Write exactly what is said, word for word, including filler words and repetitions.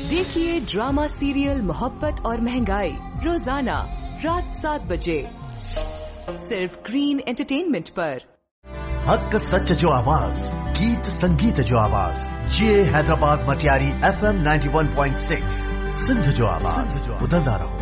देखिए drama serial मोहब्बत और महंगाई रोजाना रात सात बजे सिर्फ ग्रीन एंटरटेनमेंट पर। हक सच जो आवाज, गीत संगीत जो आवाज, जे Hyderabad Matiari F M ninety one point six Sindh जो आवाज, बुलंदा रहो।